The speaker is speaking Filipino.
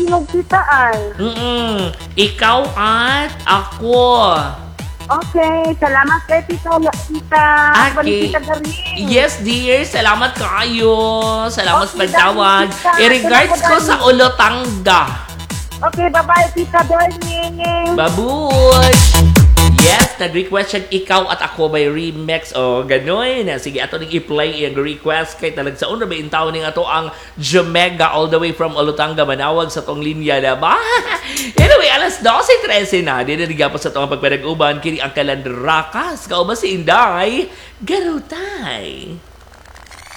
bilog kita ay. Ikaw at ako. Okay, salamat kay tita. Okay. Tita Garing. Yes, dear. Salamat kayo. Salamat sa Okay, pagtawag. tita. I-regards ko Salamat, sa Olotanga. Okay, bye-bye, tita Darling. Babush! Yes, nag-request siya ikaw at ako by remix. O, gano'n. Sige, ato ning i-play yung request kay talag sa una ba yung tao ning ato ang Jamega all the way from Olotanga manawag sa tong linya na ba? Anyway, alas 12:13 na. Dinariga pa sa tong pagpanag-uban kini ang Kalandrakas. Kauba si Inday Garutay.